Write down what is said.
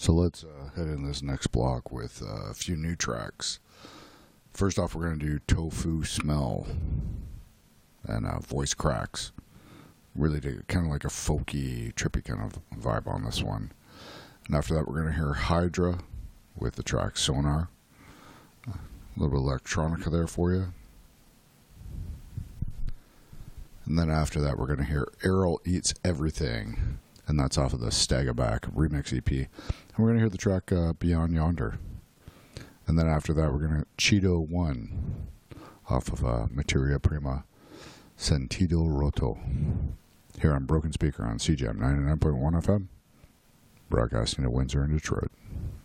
So let's head in this next block with a few new tracks. First off, we're going to do Tofu Smell and Voice Cracks. Really dig it. Kind of like a folky, trippy kind of vibe on this one. And after that, we're going to hear Hydra with the track Sonar. A little bit of electronica there for you. And then after that, we're going to hear Errol Eats Everything. And that's off of the Stagaback remix EP. And we're going to hear the track Beyond Yonder. And then after that, we're going to Cheeto 1 off of Materia Prima Sentido Roto. Here on Broken Speaker on CJAM 99.1 FM, broadcasting to Windsor and Detroit.